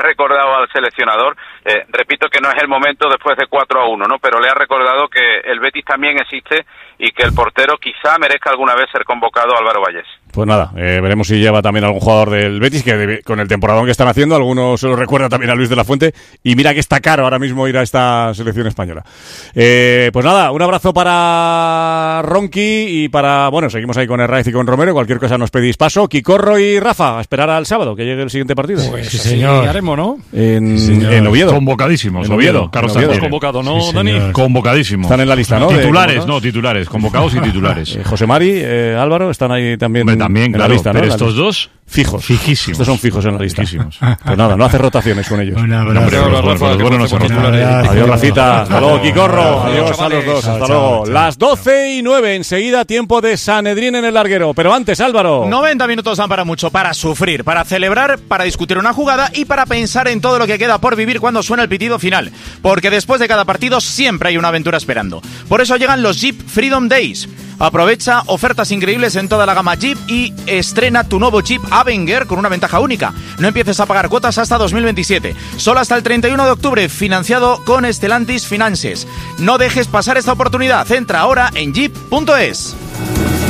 recordado al seleccionador. Repito que no es el momento después de 4-1, ¿no? Pero le ha recordado que el Betis también existe y que el portero quizá merezca alguna vez ser convocado, Álvaro Vallés. Pues nada, veremos si lleva también algún jugador del Betis, que con el temporadón que están haciendo, algunos se lo recuerda también a Luis de la Fuente, y mira que está caro ahora mismo ir a esta selección española. Pues nada, un abrazo para Ronqui y para, bueno, seguimos ahí con Herraiz y con Romero, cualquier cosa nos pedís paso. Quicorro y Rafa, a esperar al sábado, que llegue el siguiente partido. Pues sí, señor. Haremos, ¿no? En Oviedo. Convocadísimos. En Oviedo. Carlos Estamos Sánchez. convocados, ¿no, Sí, Dani? Convocadísimos. Están en la lista, ¿no? Titulares, no, titulares. Convocados y titulares. José Mari, Álvaro, están ahí también, También, en claro, la lista, ¿no? pero estos dos... Fijos. Fijísimos. Estos son fijos en la lista. Fijísimos. Pues nada, no hace rotaciones con ellos. No, hombre, Rafa, bueno, no se Adiós, Rafita. Hasta luego, Quicorro. Adiós a los dos. Hasta luego. chao. Las 12:09. Enseguida, tiempo de Sanedrín en el larguero. Pero antes, Álvaro. 90 minutos dan para mucho, para sufrir, para celebrar, para discutir una jugada y para pensar en todo lo que queda por vivir cuando suena el pitido final. Porque después de cada partido siempre hay una aventura esperando. Por eso llegan los Jeep Freedom Days. Aprovecha ofertas increíbles en toda la gama Jeep y estrena tu nuevo Jeep Avenger con una ventaja única. No empieces a pagar cuotas hasta 2027. Solo hasta el 31 de octubre, financiado con Stellantis Finances. No dejes pasar esta oportunidad. Entra ahora en jeep.es.